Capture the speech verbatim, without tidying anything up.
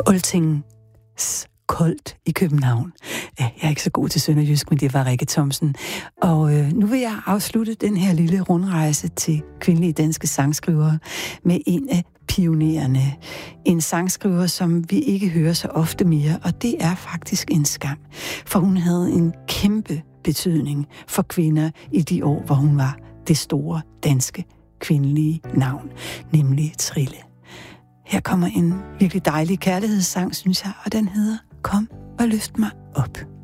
Oltings koldt i København. Jeg er ikke så god til sønderjysk, men det var Rikke Thomsen. Og øh, nu vil jeg afslutte den her lille rundrejse til kvindelige danske sangskrivere med en af pionererne. En sangskriver, som vi ikke hører så ofte mere, og det er faktisk en skam. For hun havde en kæmpe betydning for kvinder i de år, hvor hun var det store danske kvindelige navn, nemlig Trille. Her kommer en virkelig dejlig kærlighedssang, synes jeg, og den hedder Kom og løft mig op.